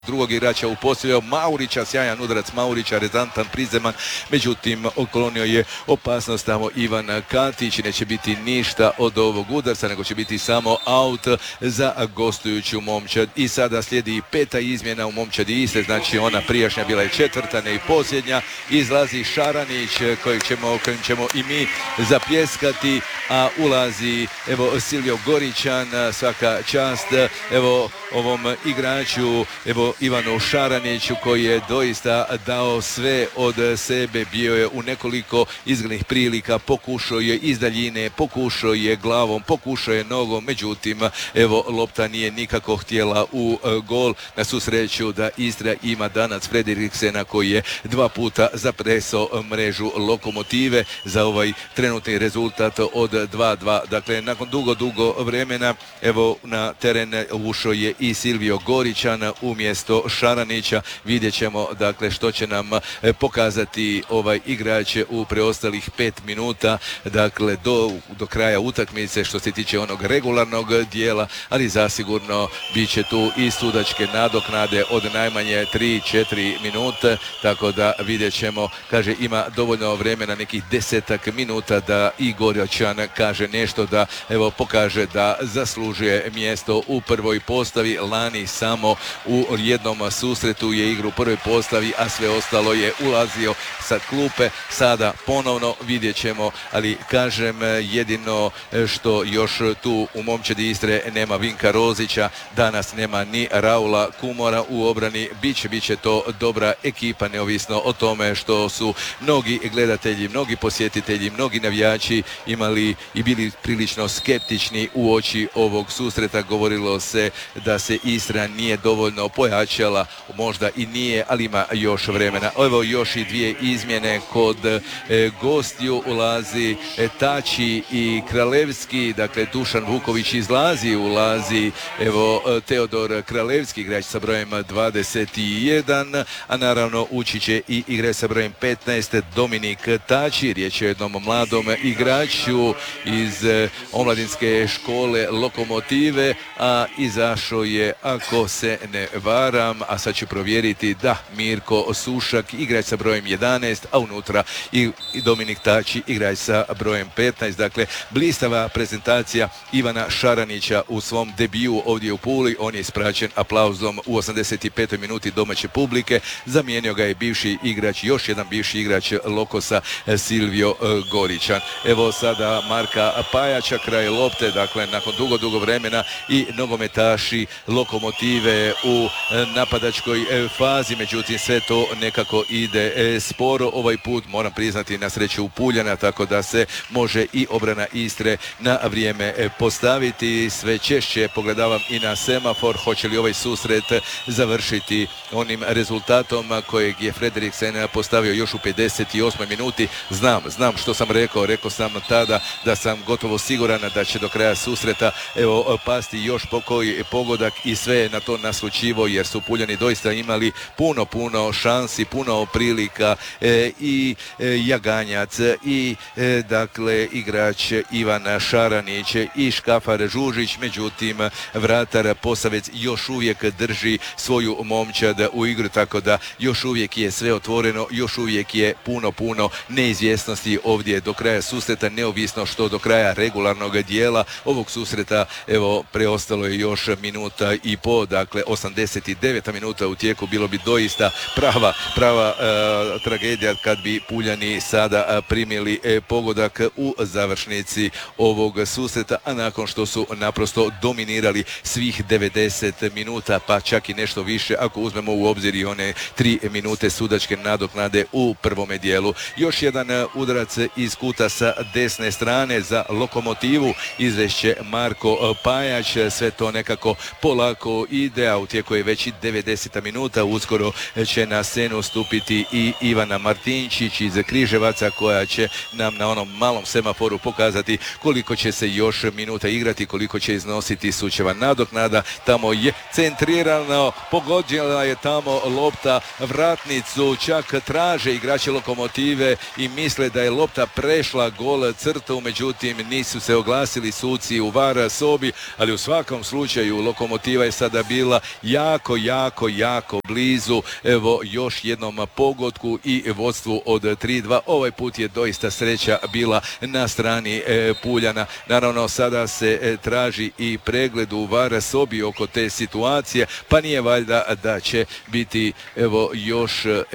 drugog igrača upostavljao Maurića, sjajan udarac Maurića, rezantan prizeman, međutim oklonio je opasnost tamo Ivan Katić i neće biti ništa od ovog udarca, nego će biti samo out za gostujuću momčad. I sada slijedi peta izmjena u momčadi Istre, znači ona prijašnja bila je četvrta, ne i posljednja. Izlazi Šaranić kojeg ćemo i mi zapljeskati, a ulazi evo Silvio Goričan, svaka čast evo ovom igraču, evo Ivanu Šaraniću koji je doista dao sve od sebe, bio je u nekoliko izglednih prilika, pokušao je iz daljine, pokušao je glavom, pokušao je nogom, međutim evo lopta nije nikako htjela u gol. Na svu sreću da Istra ima danas Fredriksena koji je dva puta zapresao mrežu Lokomotive za ovaj trenutni rezultat od 2-2. Dakle, nakon dugo vremena evo na teren ušao je i Silvio Goričan umjesto Šaranića. Vidjet ćemo dakle što će nam pokazati ovaj igrač u preostalih 5 minuta, dakle do kraja utakmice što se tiče onog regularnog dijela, ali zasigurno bit će tu i sudačke nadoknade od najmanje 3-4 minute, tako da vidjet ćemo, kaže ima dovoljno vremena, nekih 10 minuta da i Goričan kaže nešto, da evo pokaže da zaslužuje mjesto u prvoj postavi. Lani samo u jednom susretu je igru u prvoj postavi, a sve ostalo je ulazio sa klupe. Sada ponovno vidjet ćemo, ali kažem jedino što još tu u momčadi Istre nema Vinka Rozića, danas nema ni Raula Kumora u obrani. Biće to dobra ekipa, neovisno o tome što su mnogi gledatelji, mnogi posjetitelji, mnogi navijači imali i bili prilično skeptični u oči ovog susreta. Govorilo se da se Istra nije dovoljno pojačala, možda i nije, ali ima još vremena. Evo još i dvije izmjene kod gostiju, ulazi Tači i Kralevski, dakle Dušan Vuković izlazi, ulazi evo Teodor Kralevski, igrač sa brojem 21, a naravno ući će i igrač sa brojem 15 Dominik Tači. Riječ je o jednom mladom igraču iz omladinske škole Lokomotive, a izašao je, ako se ne varam, a sad ću provjeriti, da, Mirko Sušak, igrač sa brojem 11, a unutra i Dominik Tači, igrač sa brojem 15. Dakle, blistava prezentacija Ivana Šaranića u svom debiju ovdje u Puli. On je ispraćen aplauzom u 85. minuti domaće publike. Zamijenio ga je bivši igrač, još jedan bivši igrač Lokosa, Silvio Goričan. Evo sada Marka Pajača, kraj lopte, dakle nakon dugo vremena i nogometaši Lokomotive u napadačkoj fazi, međutim sve to nekako ide sporo. Ovaj put moram priznati na sreću Puljana, tako da se može i obrana Istre na vrijeme postaviti. Sve češće pogledavam i na semafor, hoće li ovaj susret završiti onim rezultatom kojeg je Fredriksen postavio još u 58. minuti. Znam što sam rekao sam tada da sam gotovo siguran da će do kraja susreta evo pasti još koji pogodak i sve je na to naslučivo, jer su Puljani doista imali puno šansi, puno prilika, i Jaganjac i dakle igrač Ivan Šaranić i Škafar Žužić, međutim vratar Posavec još uvijek drži svoju momčad u igru, tako da još uvijek je sve otvoreno, još uvijek je puno neizvjesnosti ovdje do kraja susreta, neovisno što do kraja regularnog dijela ovog susreta evo preostalo je još minuta i po, dakle 89. minuta u tijeku. Bilo bi doista prava tragedija kad bi Puljani sada primili pogodak u završnici ovog susreta, a nakon što su naprosto dominirali svih 90 minuta, pa čak i nešto više ako uzmemo u obzir i one 3 minute sudačke nadoknade u prvome dijelu. Još jedan udarac iz kuta sa desne strane za Lokomotivu, izvešće Marko Pajač, sve to nekako polako ide, a u tijeku je već i 90 minuta. Uskoro će na scenu stupiti i Ivana Martinčić iz Križevaca, koja će nam na onom malom semaforu pokazati koliko će se još minuta igrati, koliko će iznositi sučeva nadoknada. Tamo je centrirano, pogođena je tamo lopta vratnicu, čak traže igrači Lokomotive i misle da je lopta prešla gol crtu, međutim nisu se oglasili suci u VAR sobi, ali u svakom slučaju Lokomotiva je sada bila jako blizu, evo još jednom pogodku i vodstvu od 3-2. Ovaj put je doista sreća bila na strani Puljana. Naravno sada se traži i pregled u VAR sobi oko te situacije, pa nije valjda da će biti još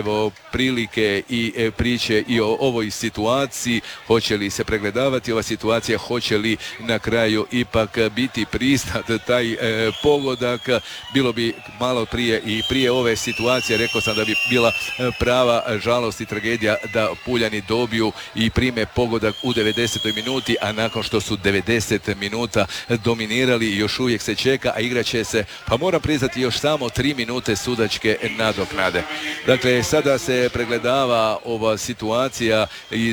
prilike i priče i o ovoj situaciji, hoće li se pregledavati ova situacija, hoće li na kraju ipak biti priznat taj pogodak. Bilo bi malo prije i prije ove situacije, rekao sam da bi bila prava žalost i tragedija da Puljani dobiju i prime pogodak u 90. minuti, a nakon što su 90 minuta dominirali još uvijek se čeka, a igrat će se, pa moram priznati, još samo 3 minute sudačke nadoknade. Dakle, sada se pregledava ova situacija iz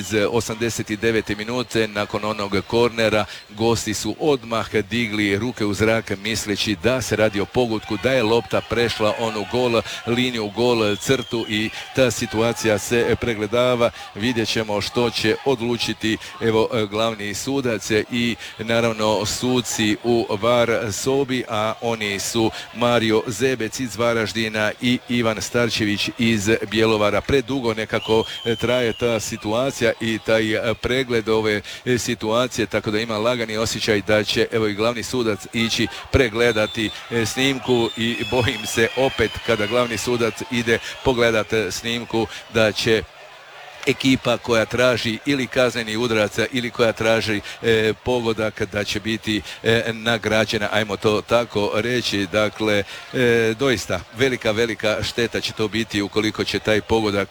89. minute. Nakon onog kornera gosti su odmah digli ruke u zrak misleći da se radi o pogodku, da je lopta prešla onu gol liniju, gol crtu i ta situacija se pregledava. Vidjet ćemo što će odlučiti glavni sudac i naravno suci u VAR sobi, a oni su Mario Zebec iz Varaždina i Ivan Starčević iz Bjelovara. Predugo nekako traje ta situacija i taj pregled ove situacije, tako da ima lagani osjećaj da će i glavni sudac ići pregledati snimku i bojim se opet kada glavni sudac ide pogledati snimku da će ekipa koja traži ili kazneni udarac ili koja traži pogodak da će biti nagrađena, ajmo to tako reći. Dakle, doista velika šteta će to biti ukoliko će taj pogodak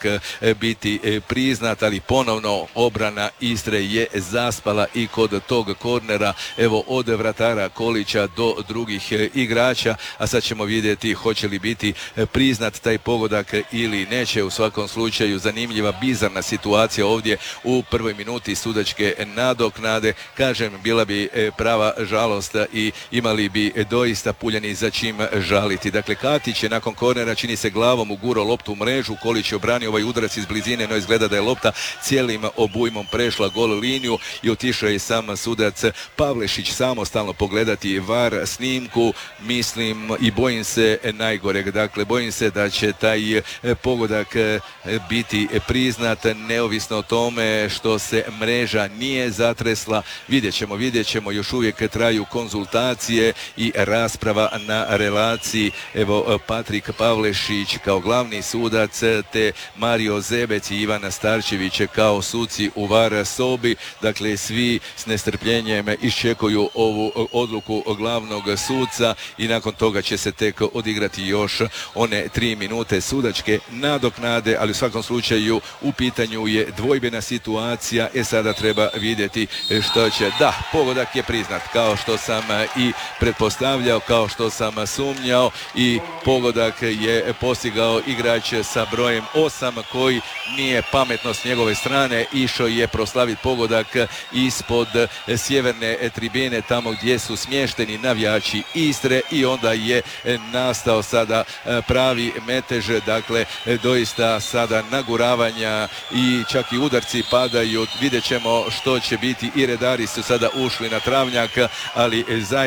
biti priznat, ali ponovno obrana Istre je zaspala i kod tog kornera, od vratara Kolića do drugih igrača, a sad ćemo vidjeti hoće li biti priznat taj pogodak ili neće. U svakom slučaju zanimljiva, bizarna situacija ovdje u prvoj minuti sudačke nadoknade. Kažem, bila bi prava žalost i imali bi doista Puljani za čim žaliti. Dakle, Katić je nakon kornera, čini se, glavom ugurao loptu u mrežu. Kolić je obranio ovaj udarac iz blizine, no izgleda da je lopta cijelim obujmom prešla gol liniju i otišao je sam sudac Pavlešić samostalno pogledati VAR snimku. Mislim i bojim se najgoreg. Dakle, bojim se da će taj pogodak biti priznat neovisno o tome što se mreža nije zatresla. Vidjet ćemo, još uvijek traju konzultacije i rasprava na relaciji. Patrik Pavlešić kao glavni sudac te Mario Zebec i Ivana Starčević kao suci u VAR sobi. Dakle, svi s nestrpljenjem iščekuju ovu odluku glavnog suca i nakon toga će se tek odigrati još one 3 minute sudačke nadoknade, ali u svakom slučaju u pitanju je dvojbena situacija. Sada treba vidjeti što će. Da, pogodak je priznat, kao što sam i pretpostavljao, kao što sam sumnjao, i pogodak je postigao igrač sa brojem 8 koji nije pametno s njegove strane išao je proslaviti pogodak ispod sjeverne tribine, tamo gdje su smješteni navijači Istre, i onda je nastao sada pravi metež. Dakle, doista sada naguravanja i čak i udarci padaju. Vidjet ćemo što će biti, i redari su sada ušli na travnjak, ali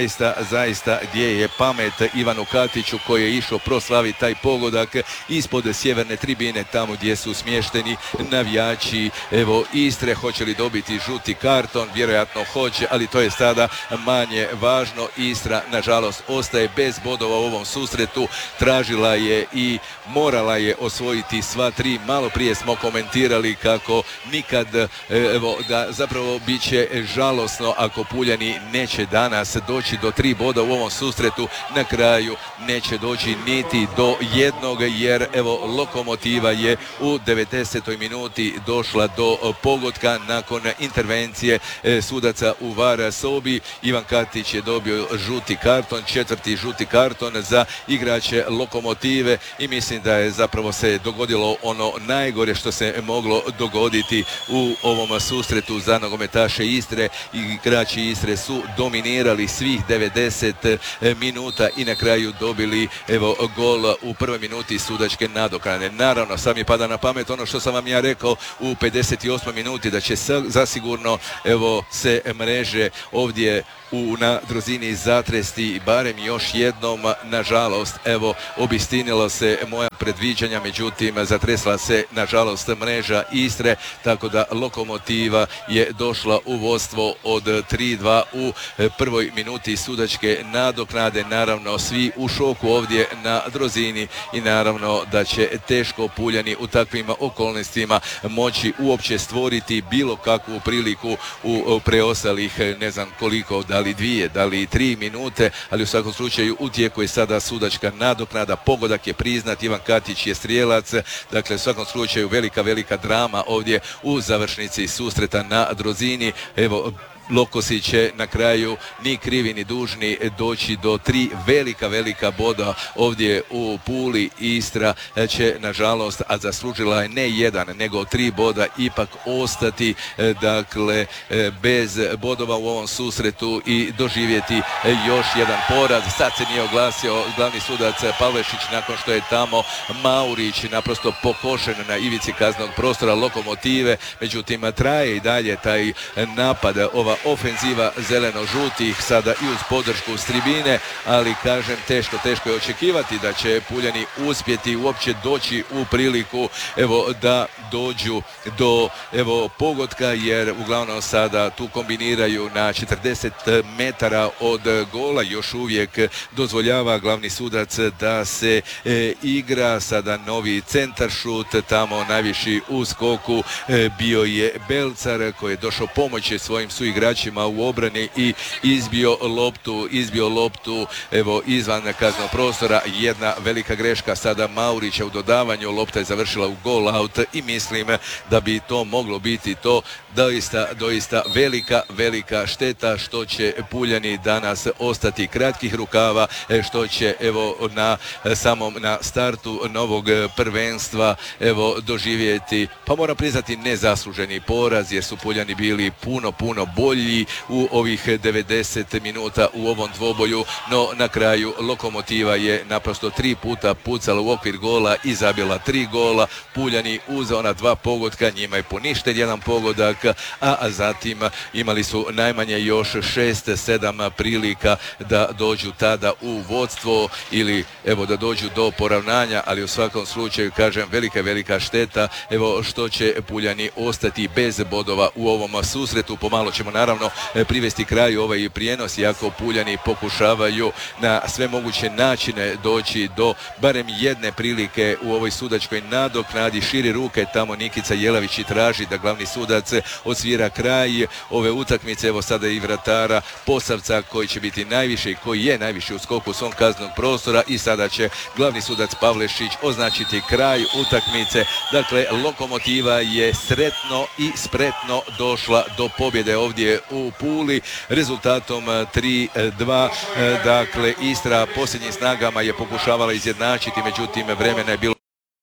zaista gdje je pamet Ivanu Katiću koji je išao proslaviti taj pogodak ispod sjeverne tribine, tamo gdje su smješteni navijači Istre. Hoće li dobiti žuti karton? Vjerojatno hoće, ali to je sada manje važno. Istra nažalost ostaje bez bodova u ovom susretu. Tražila je i morala je osvojiti sva 3. Malo prije smo komentirali kako nikad, da zapravo bit će žalosno ako Puljani neće danas doći do 3 boda u ovom susretu. Na kraju neće doći niti do jednog, jer Lokomotiva je u 90. minuti došla do pogotka nakon intervencije sudaca u VAR sobi. Ivan Katić je dobio žuti karton, 4. žuti karton za igrače Lokomotive, i mislim da je zapravo se dogodilo ono najgore što se moglo moglo dogoditi u ovom susretu za nogometaše Istre. Igrači Istre su dominirali svih 90 minuta i na kraju dobili gol u prvoj minuti sudačke nadoknade. Naravno, sad mi pada na pamet ono što sam vam ja rekao u 58. minuti, da će zasigurno se mreže ovdje na Drozini zatresti barem još jednom. Nažalost, obistinilo se moja predviđanja, međutim zatresla se nažalost mreža Istre, tako da Lokomotiva je došla u vodstvo od 3-2 u prvoj minuti sudačke nadoknade. Naravno, svi u šoku ovdje na Drozini i naravno da će teško Puljani u takvim okolnostima moći uopće stvoriti bilo kakvu priliku u preostalih ne znam koliko, da li 2, da li 3 minute, ali u svakom slučaju u tijeku je sada sudačka nadoknada, pogodak je priznat, Ivan Katić je strijelac, dakle u svakom slučaju velika drama ovdje u završnici susreta na Drozini. Lokosi će na kraju ni krivi ni dužni doći do 3 velika boda ovdje u Puli. Istra će nažalost, a zaslužila je ne 1 nego 3 boda, ipak ostati dakle bez bodova u ovom susretu i doživjeti još jedan poraz. Sad se nije oglasio glavni sudac Pavlešić nakon što je tamo Maurić naprosto pokošen na ivici kaznenog prostora Lokomotive, međutim traje i dalje taj napad, ova ofenziva zeleno-žutih, sada i uz podršku s tribine, ali kažem teško je očekivati da će Puljani uspjeti uopće doći u priliku da dođu do pogotka, jer uglavnom sada tu kombiniraju na 40 metara od gola. Još uvijek dozvoljava glavni sudac da se igra sada novi centar šut, tamo najviši u skoku bio je Belcar koji je došao pomoći svojim suigračima u obrani i izbio loptu izvan kaznenog prostora. Jedna velika greška sada Maurića u dodavanju, lopta je završila u goal out i mislim da bi to moglo biti to. Doista velika šteta što će Puljani danas ostati kratkih rukava, što će na startu novog prvenstva doživjeti, pa moram priznati, nezasluženi poraz, jer su Puljani bili puno bolji u ovih 90 minuta u ovom dvoboju, no na kraju Lokomotiva je naprosto 3 puta pucala u okvir gola i zabila 3 gola. Puljani uz ona 2 pogotka, njima je poništen jedan pogodak, a zatim imali su najmanje još 6-7 prilika da dođu tada u vodstvo ili da dođu do poravnanja, ali u svakom slučaju kažem velika šteta što će Puljani ostati bez bodova u ovom susretu. Pomalo ćemo naravno privesti kraju ovaj prijenos, iako Puljani pokušavaju na sve moguće načine doći do barem jedne prilike u ovoj sudačkoj nadoknadi. Širi ruke tamo Nikica Jelavić i traži da glavni sudac odsvira kraj ove utakmice. Sada i vratara Posavca koji će biti najviše i koji je najviše u skoku svom kaznenog prostora, i sada će glavni sudac Pavlešić označiti kraj utakmice. Dakle, Lokomotiva je sretno i spretno došla do pobjede ovdje u Puli rezultatom 3-2. Dakle, Istra posljednjim snagama je pokušavala izjednačiti, međutim vremena je bilo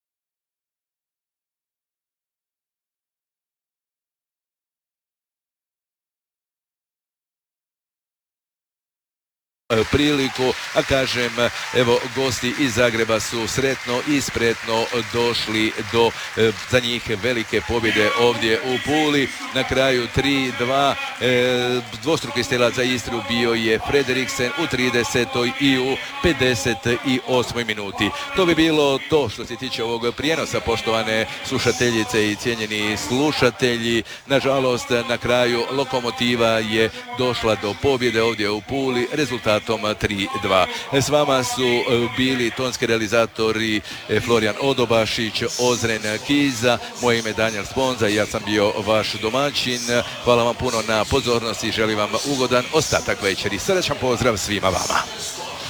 priliku, a kažem gosti iz Zagreba su sretno i spretno došli do za njih velike pobjede ovdje u Puli. Na kraju 3-2 dvostruki strijelac za Istru bio je Frederiksen u 30. i u 58. minuti. To bi bilo to što se tiče ovog prijenosa, poštovane slušateljice i cijenjeni slušatelji. Nažalost, na kraju Lokomotiva je došla do pobjede ovdje u Puli rezultatom 3-2. S vama su bili tonski realizatori Florijan Odobašić, Ozren Kiza, moje ime Danijel Sponza i ja sam bio vaš domaćin. Hvala vam puno na pozornosti i želim vam ugodan ostatak večeri. Srećan pozdrav svima vama.